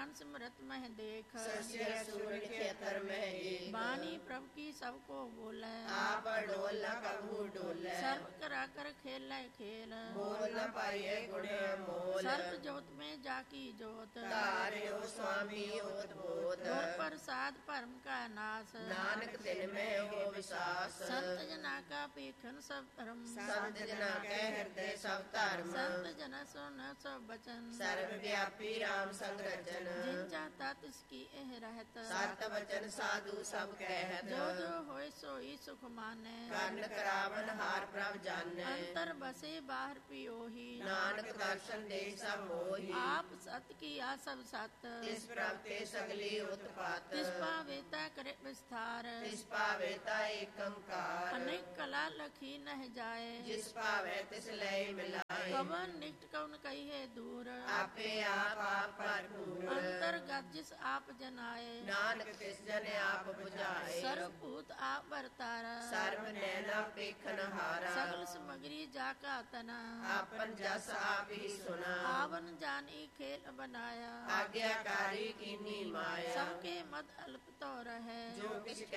ज्ञान सिमरत मह देख, बानी प्रभु की सबको बोले, आप डोल न कबू डोले, सर्व करा कर खेल खेल, बोल न पाइए गुणे मोल, सर्व जोत में जाकी जोत, तारे हो स्वामी होत बोत, गुर प्रसाद परम का नाश, नानक दिन में हो विश्वास, संत जना का पेखन सब धर्म, संत जना के हृदय सब धर्म, संत जना सुन सब बचन, सर्वव्यापी राम संग रचन, जिन चाहता तिसकी एह रहत, सत वचन साधु सब कहत, जो जो होए सोई सुख माने, कर्ण करावन हार प्रभ जाने, अंतर बसे बाहर पियोही, नानक दर्शन दे सब मोही, आप सत किया सब सत, तिस प्रभ ते सगली उत्पात, तिस पावेता करे विस्तार, तिस पावेता एकंकार, अनेक कला लखी नह जाए, जिस पावे तिस लय मिलाए, कवन निकट कवन कहिए दूर, आपे आप भरपूर, अंतर्गत जिस आप जनाए, नानक तिस जन आप बुझाए, सर्वभूत आप बरतारा, सर्व नैना पेखन हारा, सगल समग्री जाका तना, आपन जस आप ही सुना, आवन जानी खेल बनाया, आज्ञाकारी कीनी माया, सबके मत अल्प तो रहे, जो किछ